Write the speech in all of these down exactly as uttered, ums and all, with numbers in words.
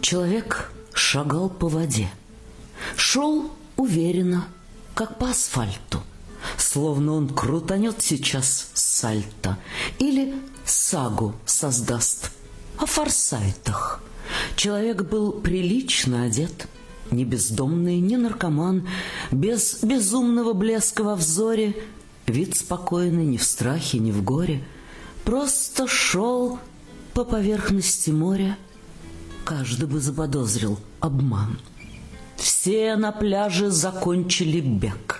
Человек шагал по воде. Шел уверенно, как по асфальту, словно он крутанет сейчас сальто или сагу создаст о форсайтах. Человек был прилично одет, не бездомный, не наркоман, без безумного блеска во взоре, вид спокойный, ни в страхе, ни в горе. Просто шел по поверхности моря. Каждый бы заподозрил обман. Все на пляже закончили бег.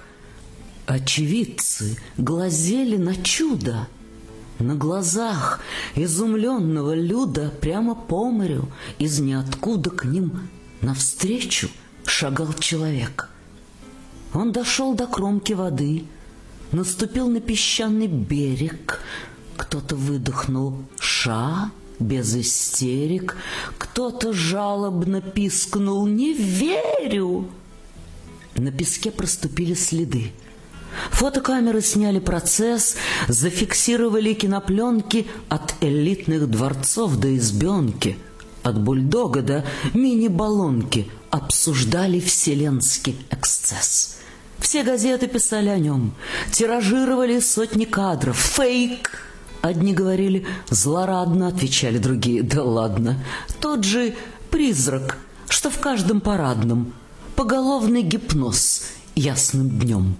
Очевидцы глазели на чудо. На глазах изумленного люда прямо по морю из ниоткуда к ним навстречу шагал человек. Он дошел до кромки воды, наступил на песчаный берег. Кто-то выдохнул «Ша!» без истерик, кто-то жалобно пискнул «Не верю!». На песке проступили следы. Фотокамеры сняли процесс, зафиксировали кинопленки от элитных дворцов до избенки, от бульдога до мини-баллонки, обсуждали вселенский эксцесс. Все газеты писали о нем, тиражировали сотни кадров. Фейк! Одни говорили «злорадно», отвечали другие «да ладно». Тот же призрак, что в каждом парадном, поголовный гипноз ясным днем.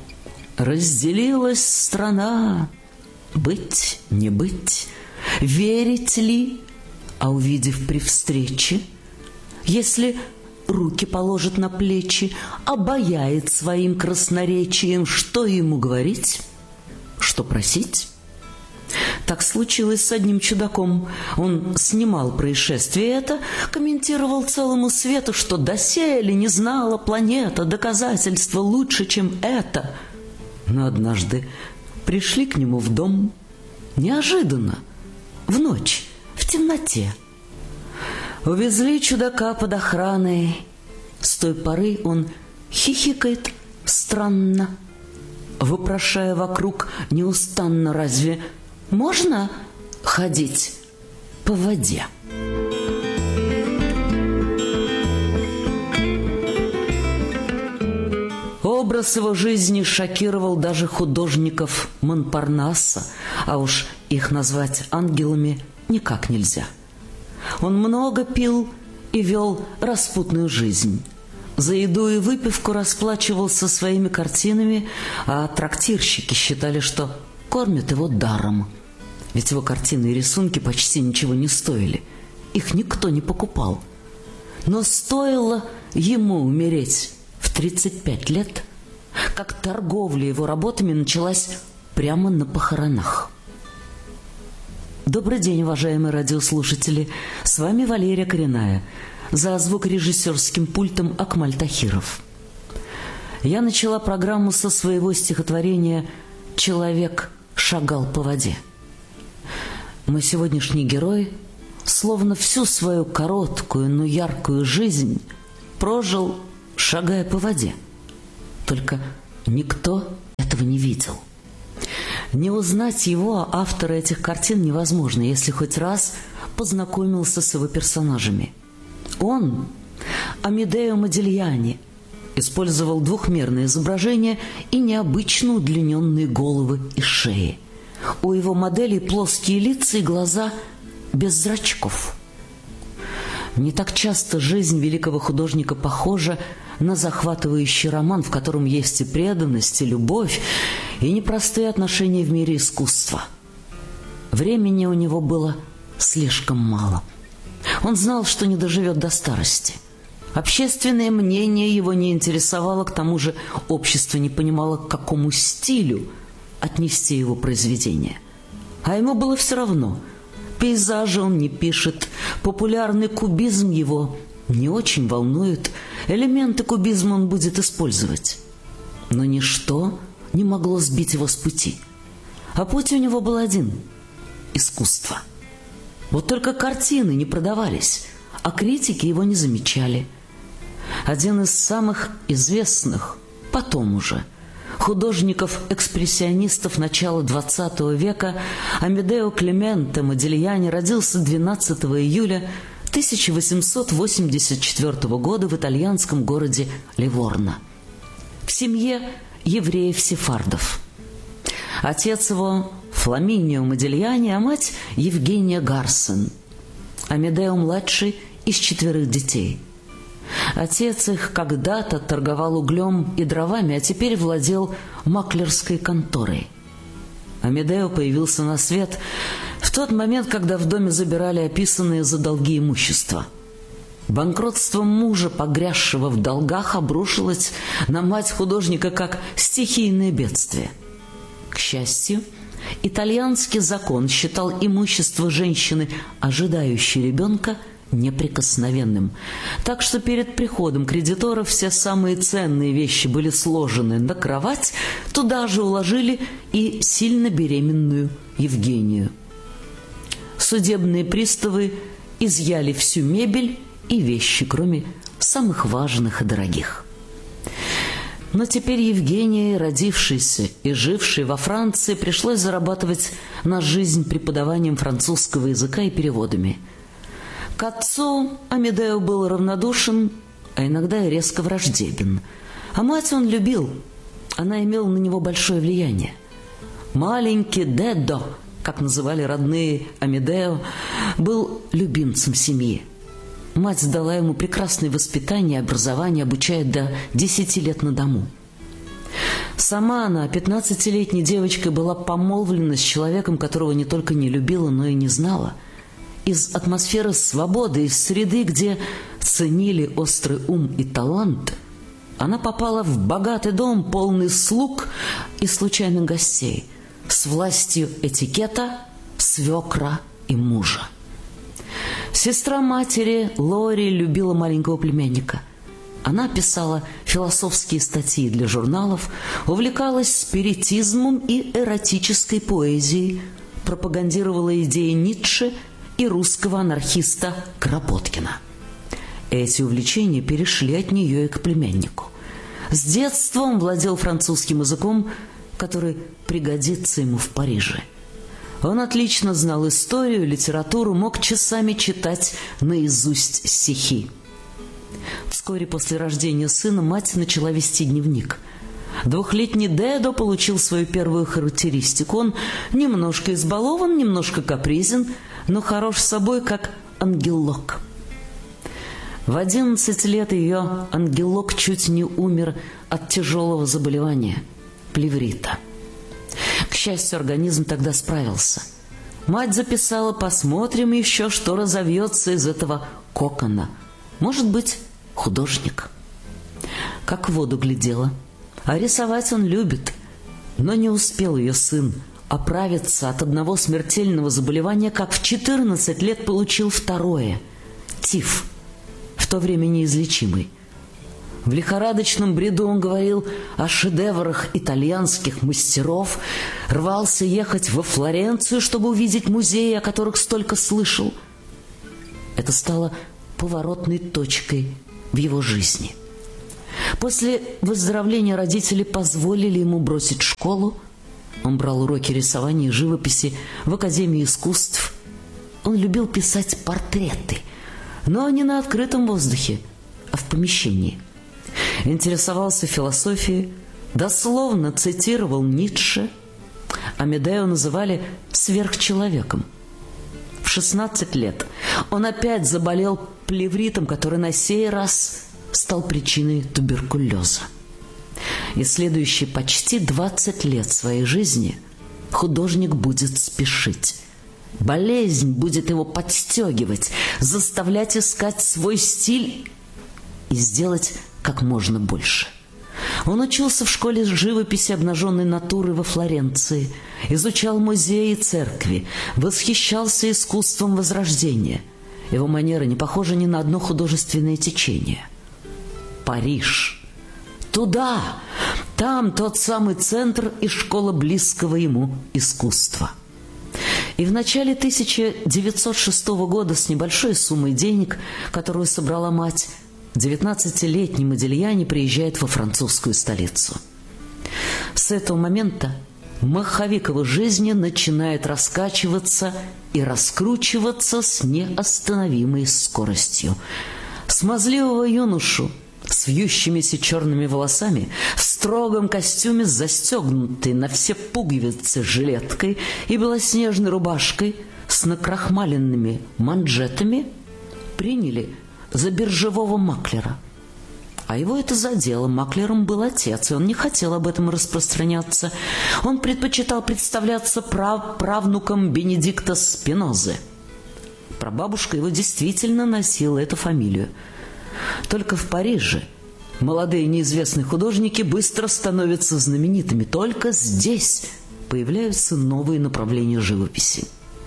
Разделилась страна, быть, не быть, верить ли, а увидев при встрече, если руки положит на плечи, обаяет своим красноречием, что ему говорить, что просить. Так случилось с одним чудаком. Он снимал происшествие это, комментировал целому свету, что доселе не знала планета доказательства лучше, чем это. Но однажды пришли к нему в дом неожиданно, в ночь, в темноте. Увезли чудака под охраной. С той поры он хихикает странно, вопрошая вокруг неустанно: разве можно ходить по воде? Образ его жизни шокировал даже художников Монпарнаса, а уж их назвать ангелами никак нельзя. Он много пил и вел распутную жизнь. За еду и выпивку расплачивался своими картинами, а трактирщики считали, что кормят его даром. Ведь его картины и рисунки почти ничего не стоили. Их никто не покупал. Но стоило ему умереть в тридцать пять лет, как торговля его работами началась прямо на похоронах. Добрый день, уважаемые радиослушатели! С вами Валерия Коренная. За звукорежиссерским пультом Акмаль Тахиров. Я начала программу со своего стихотворения «Человек шагал по воде». Мой сегодняшний герой словно всю свою короткую, но яркую жизнь прожил, шагая по воде. Только никто этого не видел. Не узнать его, автора этих картин, невозможно, если хоть раз познакомился с его персонажами. Он, Амедео Модильяни, использовал двухмерное изображение и необычно удлиненные головы и шеи. У его моделей плоские лица и глаза без зрачков. Не так часто жизнь великого художника похожа на захватывающий роман, в котором есть и преданность, и любовь, и непростые отношения в мире искусства. Времени у него было слишком мало. Он знал, что не доживет до старости. Общественное мнение его не интересовало, к тому же общество не понимало, к какому стилю отнести его произведение. А ему было все равно. Пейзажи он не пишет, популярный кубизм его не очень волнует, элементы кубизма он будет использовать. Но ничто не могло сбить его с пути. А путь у него был один – искусство. Вот только картины не продавались, а критики его не замечали. Один из самых известных, потом уже, художников-экспрессионистов начала двадцатого века, Амедео Клименте Модильяни, родился двенадцатого июля тысяча восемьсот восемьдесят четвёртого года в итальянском городе Ливорно, в семье евреев-сефардов. Отец его Фламинио Модильяни, а мать Евгения Гарсен. Амедео-младший из четверых детей. Отец их когда-то торговал углем и дровами, а теперь владел маклерской конторой. Амедео появился на свет в тот момент, когда в доме забирали описанные за долги имущества. Банкротство мужа, погрязшего в долгах, обрушилось на мать художника как стихийное бедствие. К счастью, итальянский закон считал имущество женщины, ожидающей ребенка, неприкосновенным. Так что перед приходом кредиторов все самые ценные вещи были сложены на кровать, туда же уложили и сильно беременную Евгению. Судебные приставы изъяли всю мебель и вещи, кроме самых важных и дорогих. Но теперь Евгении, родившейся и жившей во Франции, пришлось зарабатывать на жизнь преподаванием французского языка и переводами. К отцу Амедео был равнодушен, а иногда и резко враждебен. А мать он любил, она имела на него большое влияние. Маленький Дедо, как называли родные Амедео, был любимцем семьи. Мать дала ему прекрасное воспитание и образование, обучая до десяти лет на дому. Сама она, пятнадцатилетней девочкой, была помолвлена с человеком, которого не только не любила, но и не знала. Из атмосферы свободы, из среды, где ценили острый ум и талант, она попала в богатый дом, полный слуг и случайных гостей, с властью этикета, свекра и мужа. Сестра матери Лори любила маленького племянника. Она писала философские статьи для журналов, увлекалась спиритизмом и эротической поэзией, пропагандировала идеи Ницше и русского анархиста Кропоткина. Эти увлечения перешли от нее и к племяннику. С детства он владел французским языком, который пригодится ему в Париже. Он отлично знал историю, литературу, мог часами читать наизусть стихи. Вскоре после рождения сына мать начала вести дневник. Двухлетний Дедо получил свою первую характеристику. Он немножко избалован, немножко капризен, но хорош собой, как ангелок. В одиннадцать лет ее ангелок чуть не умер от тяжелого заболевания – плеврита. К счастью, организм тогда справился. Мать записала: посмотрим еще, что разовьется из этого кокона. Может быть, художник. Как в воду глядела. А рисовать он любит. Но не успел ее сын оправиться от одного смертельного заболевания, как в четырнадцать лет получил второе – тиф, в то время неизлечимый. В лихорадочном бреду он говорил о шедеврах итальянских мастеров, рвался ехать во Флоренцию, чтобы увидеть музеи, о которых столько слышал. Это стало поворотной точкой в его жизни. После выздоровления родители позволили ему бросить школу. Он брал уроки рисования и живописи в Академии искусств. Он любил писать портреты, но не на открытом воздухе, а в помещении. Интересовался философией, дословно цитировал Ницше. Амедео называли сверхчеловеком. В шестнадцать лет он опять заболел плевритом, который на сей раз стал причиной туберкулеза. И следующие почти двадцать лет своей жизни художник будет спешить. Болезнь будет его подстегивать, заставлять искать свой стиль и сделать как можно больше. Он учился в школе живописи обнаженной натуры во Флоренции, изучал музеи и церкви, восхищался искусством Возрождения. Его манера не похожа ни на одно художественное течение. Париж. Туда! Там тот самый центр и школа близкого ему искусства. И в начале тысяча девятьсот шестого года с небольшой суммой денег, которую собрала мать, девятнадцатилетний Модильяни приезжает во французскую столицу. С этого момента маховик его жизни начинает раскачиваться и раскручиваться с неостановимой скоростью. Смазливого юношу с вьющимися черными волосами, в строгом костюме с застегнутой на все пуговицы жилеткой и белоснежной рубашкой с накрахмаленными манжетами приняли за биржевого маклера. А его это задело. Маклером был отец, и он не хотел об этом распространяться. Он предпочитал представляться прав правнуком Бенедикта Спинозы. Прабабушка его действительно носила эту фамилию. Только в Париже молодые неизвестные художники быстро становятся знаменитыми. Только здесь появляются новые направления живописи.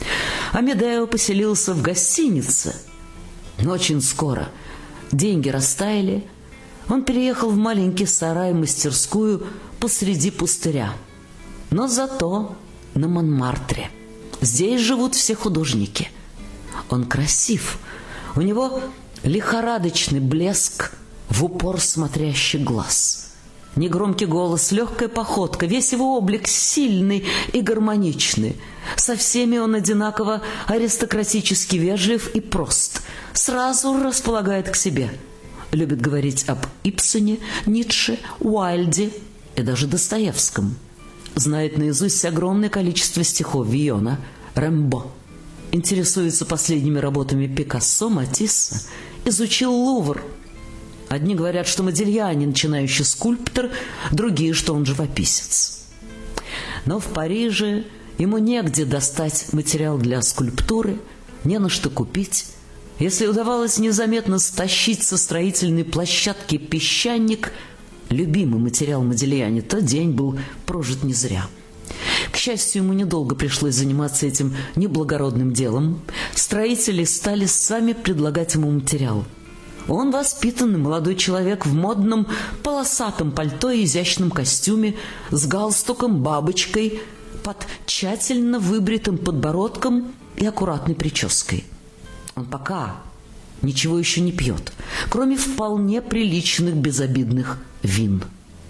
Амедео поселился в гостинице, но очень скоро деньги растаяли. Он переехал в маленький сарай-мастерскую посреди пустыря. Но зато на Монмартре. Здесь живут все художники. Он красив. У него лихорадочный блеск в упор смотрящий глаз. Негромкий голос, легкая походка, весь его облик сильный и гармоничный. Со всеми он одинаково аристократически вежлив и прост. Сразу располагает к себе. Любит говорить об Ибсене, Ницше, Уайльде и даже Достоевском. Знает наизусть огромное количество стихов Вийона, Рембо. Интересуется последними работами Пикассо, Матисса. Изучил Лувр. Одни говорят, что Модильяни начинающий скульптор, другие, что он живописец. Но в Париже ему негде достать материал для скульптуры, не на что купить. Если удавалось незаметно стащить со строительной площадки песчаник, любимый материал Модильяни, то день был прожит не зря. К счастью, ему недолго пришлось заниматься этим неблагородным делом. Строители стали сами предлагать ему материал. Он воспитанный молодой человек в модном полосатом пальто и изящном костюме, с галстуком, бабочкой, под тщательно выбритым подбородком и аккуратной прической. Он пока ничего еще не пьет, кроме вполне приличных безобидных вин.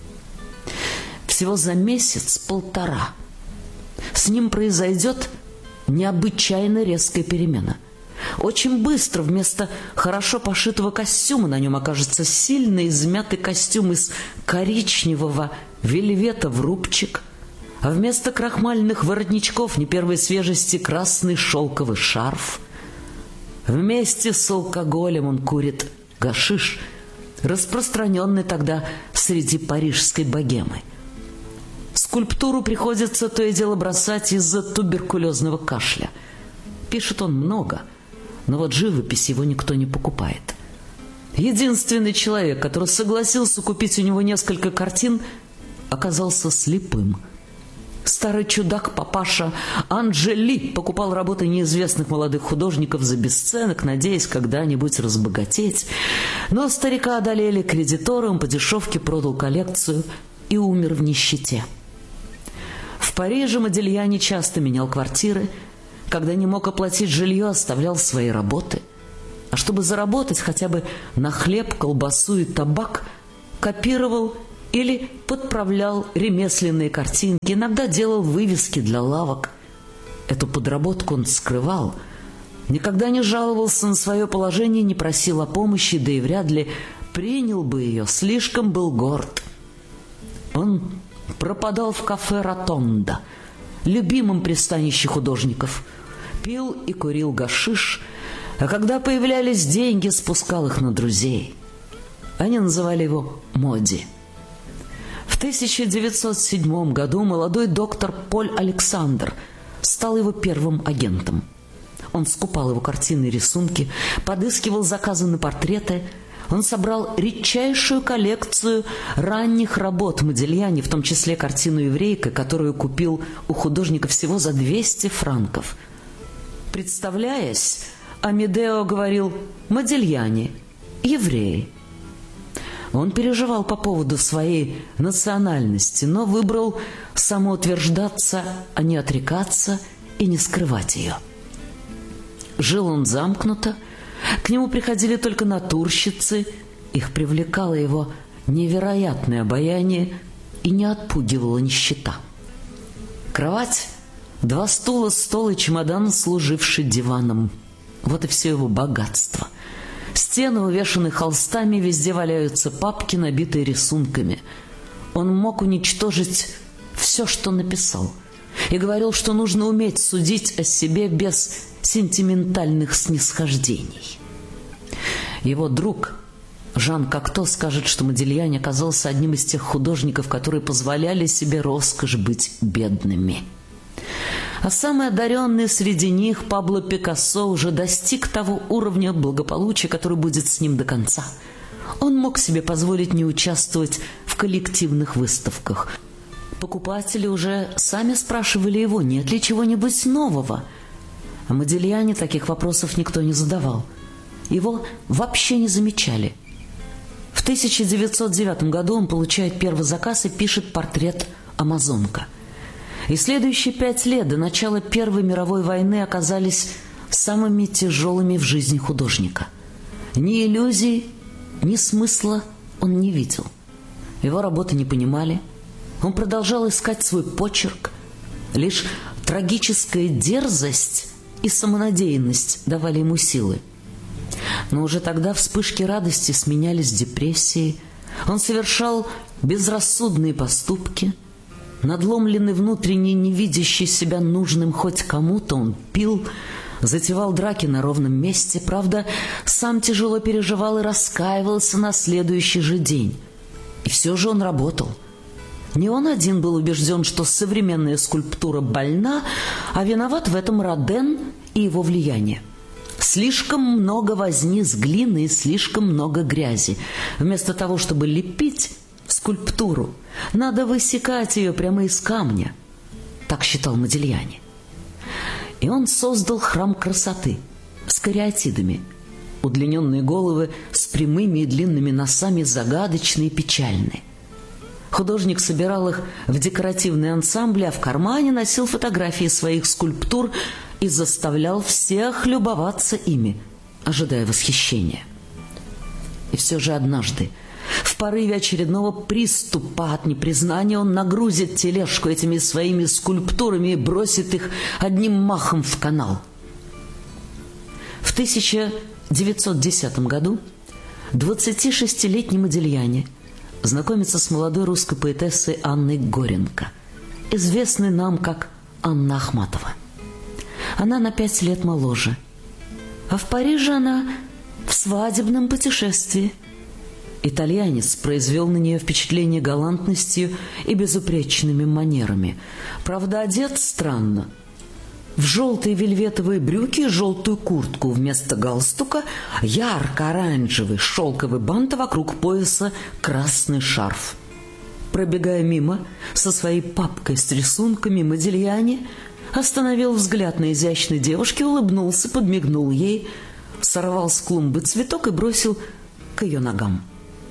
Всего за месяц-полтора с ним произойдет необычайно резкая перемена. Очень быстро вместо хорошо пошитого костюма на нем окажется сильно измятый костюм из коричневого вельвета в рубчик, а вместо крахмальных воротничков не первой свежести красный шелковый шарф. Вместе с алкоголем он курит гашиш, распространенный тогда среди парижской богемы. Скульптуру приходится то и дело бросать из-за туберкулезного кашля. Пишет он много, но вот живопись его никто не покупает. Единственный человек, который согласился купить у него несколько картин, оказался слепым. Старый чудак папаша Анджели покупал работы неизвестных молодых художников за бесценок, надеясь когда-нибудь разбогатеть. Но старика одолели кредиторы, он по дешевке продал коллекцию и умер в нищете. В Париже Модильяни часто менял квартиры. Когда не мог оплатить жилье, оставлял свои работы. А чтобы заработать хотя бы на хлеб, колбасу и табак, копировал или подправлял ремесленные картинки, иногда делал вывески для лавок. Эту подработку он скрывал, никогда не жаловался на свое положение, не просил о помощи, да и вряд ли принял бы ее, слишком был горд. Он пропадал в кафе «Ротонда», любимом пристанище художников, пил и курил гашиш, а когда появлялись деньги, спускал их на друзей. Они называли его Моди. В тысяча девятьсот седьмом году молодой доктор Поль Александр стал его первым агентом. Он скупал его картины и рисунки, подыскивал заказы на портреты. Он собрал редчайшую коллекцию ранних работ Модильяни, в том числе картину «Еврейка», которую купил у художника всего за двести франков. Представляясь, Амедео говорил: «Модильяни, евреи». Он переживал по поводу своей национальности, но выбрал самоутверждаться, а не отрекаться и не скрывать ее. Жил он замкнуто, к нему приходили только натурщицы, их привлекало его невероятное обаяние и не отпугивала нищета. Кровать, два стула, стол и чемодан, служивший диваном. Вот и все его богатство. Стены увешаны холстами, везде валяются папки, набитые рисунками. Он мог уничтожить все, что написал, и говорил, что нужно уметь судить о себе без сентиментальных снисхождений. Его друг Жан Кокто скажет, что Модильяне оказался одним из тех художников, которые позволяли себе роскошь быть бедными. А самый одаренный среди них, Пабло Пикассо, уже достиг того уровня благополучия, который будет с ним до конца. Он мог себе позволить не участвовать в коллективных выставках. Покупатели уже сами спрашивали его, нет ли чего-нибудь нового. А Модильяне таких вопросов никто не задавал. Его вообще не замечали. В тысяча девятьсот девятом году он получает первый заказ и пишет портрет «Амазонка». И следующие пять лет до начала Первой мировой войны оказались самыми тяжелыми в жизни художника. Ни иллюзий, ни смысла он не видел. Его работы не понимали. Он продолжал искать свой почерк. Лишь трагическая дерзость и самонадеянность давали ему силы. Но уже тогда вспышки радости сменялись депрессией. Он совершал безрассудные поступки. Надломленный внутренне, не видящий себя нужным хоть кому-то, он пил, затевал драки на ровном месте. Правда, сам тяжело переживал и раскаивался на следующий же день. И все же он работал. Не он один был убежден, что современная скульптура больна, а виноват в этом Роден и его влияние. Слишком много возни с глиной и слишком много грязи. Вместо того, чтобы лепить скульптуру, надо высекать ее прямо из камня. Так считал Модильяне. И он создал храм красоты с кариатидами. Удлиненные головы с прямыми и длинными носами, загадочные и печальные. Художник собирал их в декоративные ансамбли, а в кармане носил фотографии своих скульптур и заставлял всех любоваться ими, ожидая восхищения. И все же однажды, в порыве очередного приступа от непризнания, он нагрузит тележку этими своими скульптурами и бросит их одним махом в канал. В тысяча девятьсот десятом году двадцатишестилетний Модильяне знакомится с молодой русской поэтессой Анной Горенко, известной нам как Анна Ахматова. Она на пять лет моложе, а в Париже она в свадебном путешествии. Итальянец произвел на нее впечатление галантностью и безупречными манерами. Правда, одет странно. В желтые вельветовые брюки и желтую куртку, вместо галстука ярко-оранжевый шелковый бант, а вокруг пояса красный шарф. Пробегая мимо со своей папкой с рисунками, Модильяне остановил взгляд на изящной девушке, улыбнулся, подмигнул ей, сорвал с клумбы цветок и бросил к ее ногам.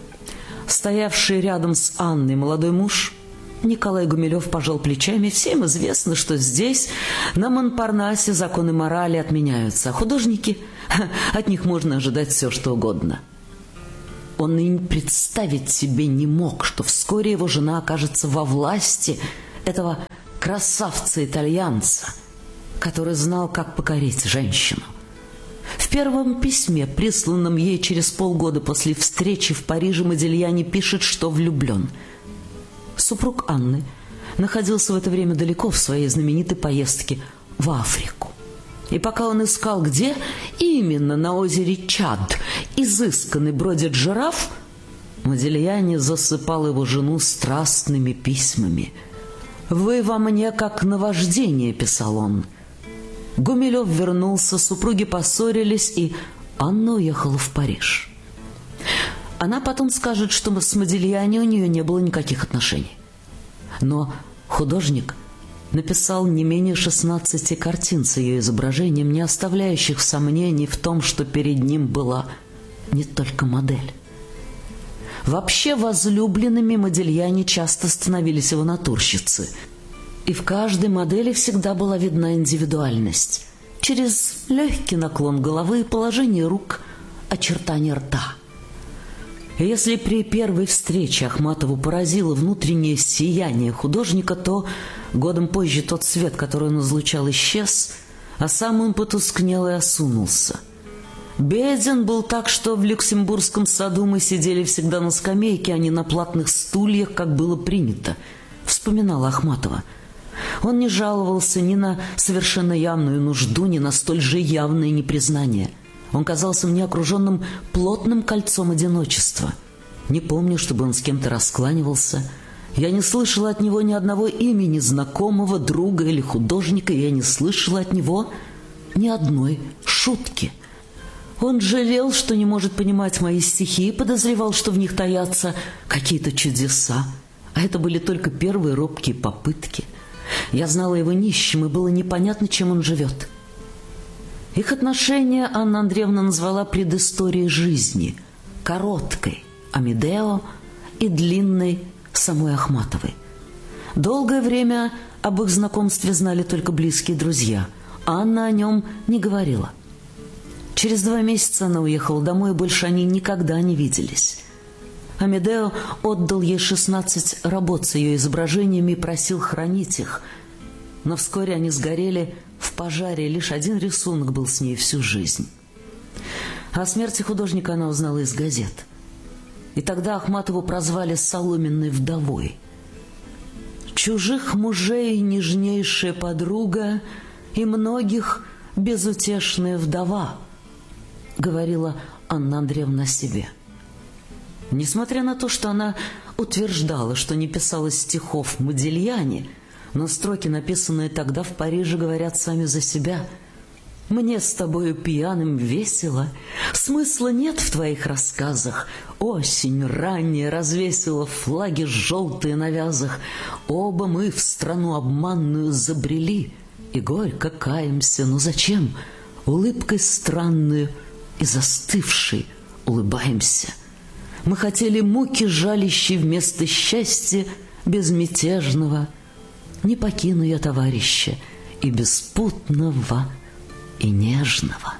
Стоявший рядом с Анной молодой муж Николай Гумилев пожал плечами. Всем известно, что здесь, на Монпарнасе, законы морали отменяются, а художники, от них можно ожидать все, что угодно. Он и представить себе не мог, что вскоре его жена окажется во власти этого красавца-итальянца, который знал, как покорить женщину. В первом письме, присланном ей через полгода после встречи в Париже, Модильяне пишет, что влюблен. Супруг Анны находился в это время далеко в своей знаменитой поездке в Африку. И пока он искал, где именно на озере Чад изысканный бродит жираф, Модильяне засыпал его жену страстными письмами. «Вы во мне как наваждение», — писал он. Гумилев вернулся, супруги поссорились, и Анна уехала в Париж. Она потом скажет, что с Модильяне у нее не было никаких отношений. Но художник написал не менее шестнадцати картин с ее изображением, не оставляющих сомнений в том, что перед ним была не только модель. Вообще возлюбленными Модильяне часто становились его натурщицы. И в каждой модели всегда была видна индивидуальность. Через легкий наклон головы, положение рук, очертания рта. И если при первой встрече Ахматову поразило внутреннее сияние художника, то годом позже тот свет, который он излучал, исчез, а сам он потускнел и осунулся. Беден был так, что в Люксембургском саду мы сидели всегда на скамейке, а не на платных стульях, как было принято, вспоминала Ахматова. Он не жаловался ни на совершенно явную нужду, ни на столь же явное непризнание. Он казался мне окруженным плотным кольцом одиночества. Не помню, чтобы он с кем-то раскланивался. Я не слышала от него ни одного имени знакомого, друга или художника. Я не слышала от него ни одной шутки. Он жалел, что не может понимать мои стихи, и подозревал, что в них таятся какие-то чудеса. А это были только первые робкие попытки. Я знала его нищим, и было непонятно, чем он живет. Их отношения Анна Андреевна назвала предысторией жизни, короткой Амедео и длинной самой Ахматовой. Долгое время об их знакомстве знали только близкие друзья. Анна о нем не говорила. Через два месяца она уехала домой, и больше они никогда не виделись. Амедео отдал ей шестнадцать работ с ее изображениями и просил хранить их. Но вскоре они сгорели в пожаре, и лишь один рисунок был с ней всю жизнь. О смерти художника она узнала из газет. И тогда Ахматову прозвали «соломенной вдовой». «Чужих мужей нежнейшая подруга и многих безутешная вдова», говорила Анна Андреевна о себе. Несмотря на то, что она утверждала, что не писала стихов Модильяне, но строки, написанные тогда в Париже, говорят сами за себя. «Мне с тобою пьяным весело, смысла нет в твоих рассказах. Осень ранняя развесила флаги желтые на вязах. Оба мы в страну обманную забрели, и горько каемся. Но зачем? Улыбкой странную и застывшей улыбаемся. Мы хотели муки жалящей вместо счастья безмятежного. Не покину я товарища и беспутного, и нежного».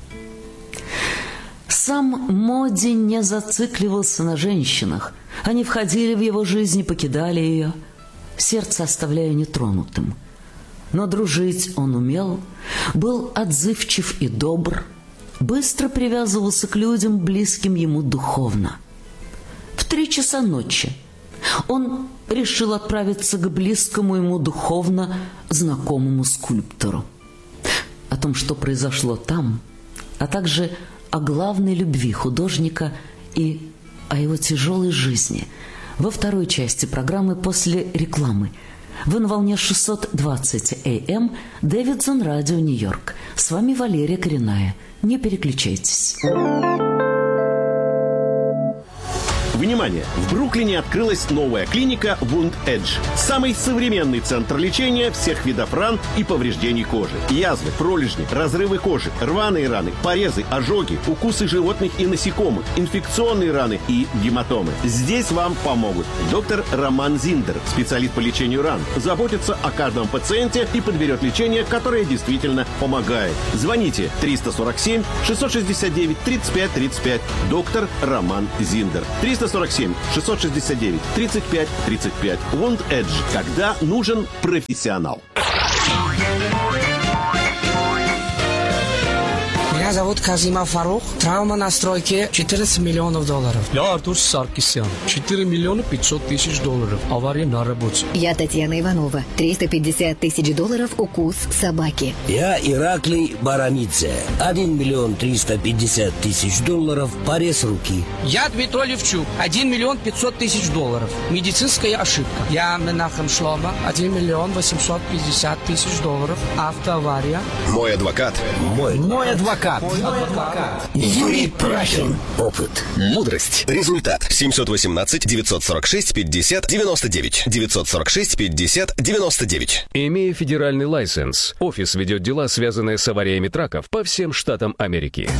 Сам Моди не зацикливался на женщинах. Они входили в его жизнь и покидали ее, сердце оставляя нетронутым. Но дружить он умел, был отзывчив и добр, быстро привязывался к людям, близким ему духовно. В три часа ночи он решил отправиться к близкому ему духовно знакомому скульптору. О том, что произошло там, а также о главной любви художника и о его тяжелой жизни, во второй части программы после рекламы. Вы на волне шестьсот двадцать эй эм, Дэвидсон, радио Нью-Йорк. С вами Валерия Коренная. Не переключайтесь. Внимание! В Бруклине открылась новая клиника Wound Edge. Самый современный центр лечения всех видов ран и повреждений кожи. Язвы, пролежни, разрывы кожи, рваные раны, порезы, ожоги, укусы животных и насекомых, инфекционные раны и гематомы. Здесь вам помогут доктор Роман Зиндер, специалист по лечению ран, заботится о каждом пациенте и подберет лечение, которое действительно помогает. Звоните триста сорок семь шестьсот шестьдесят девять тридцать пять тридцать пять. Доктор Роман Зиндер. триста сорок семь шестьсот шестьдесят девять тридцать пять тридцать пять. Wound Edge. Когда нужен профессионал. Меня зовут Казимов Фарух. Травма на стройке четырнадцать миллионов долларов. Я Артур Саркисян. четыре миллиона пятьсот тысяч долларов. Авария на работе. Я Татьяна Иванова. триста пятьдесят тысяч долларов укус собаки. Я Ираклий Баранидзе. один миллион триста пятьдесят тысяч долларов. Порез руки. Я Дмитрий Левчук. один миллион пятьсот тысяч долларов. Медицинская ошибка. Я Менахем Шлома. один миллион восемьсот пятьдесят тысяч долларов. Автоавария. Мой адвокат. Мой, Мой адвокат. Юрий Прахин. Опыт. Мудрость. Результат. семьсот восемнадцать девятьсот сорок шесть пятьдесят девяносто девять. девятьсот сорок шесть пятьдесят девяносто девять. Имея федеральный лайсенс, офис ведет дела, связанные с авариями траков по всем штатам Америки.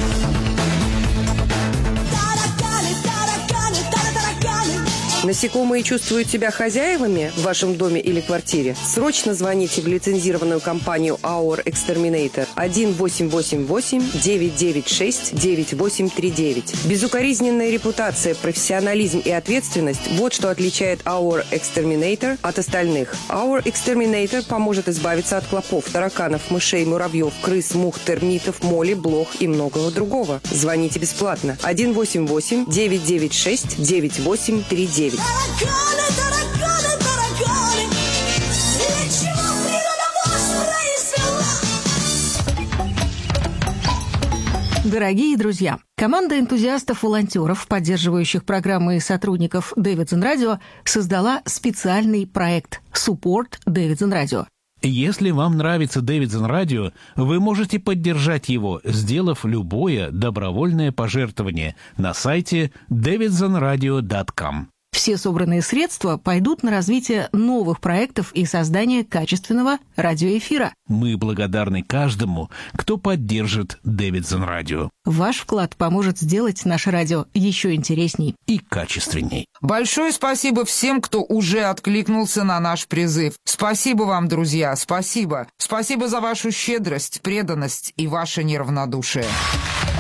Насекомые чувствуют себя хозяевами в вашем доме или квартире? Срочно звоните в лицензированную компанию Our Exterminator один восемь восемь восемь девять девять шесть девять восемь три девять. Безукоризненная репутация, профессионализм и ответственность – вот что отличает Our Exterminator от остальных. Our Exterminator поможет избавиться от клопов, тараканов, мышей, муравьев, крыс, мух, термитов, моли, блох и многого другого. Звоните бесплатно. один восемь восемь девять девять шесть девять восемь три девять. Дорогие друзья, команда энтузиастов-волонтеров, поддерживающих программы сотрудников Davidson Radio, создала специальный проект «Support Davidson Radio». Если вам нравится Davidson Radio, вы можете поддержать его, сделав любое добровольное пожертвование на сайте дэвидсон радио точка ком. Все собранные средства пойдут на развитие новых проектов и создание качественного радиоэфира. Мы благодарны каждому, кто поддержит Davidson Radio. Ваш вклад поможет сделать наше радио еще интересней и качественней. Большое спасибо всем, кто уже откликнулся на наш призыв. Спасибо вам, друзья, спасибо. Спасибо за вашу щедрость, преданность и ваше неравнодушие.